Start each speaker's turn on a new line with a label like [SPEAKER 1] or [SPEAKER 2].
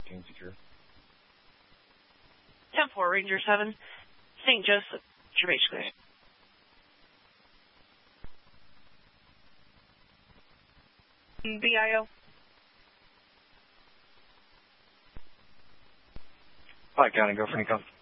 [SPEAKER 1] 15 secure.
[SPEAKER 2] 10-4, Ranger 7, St. Joseph, Gervais Clear. BIO.
[SPEAKER 1] Pike County, go for any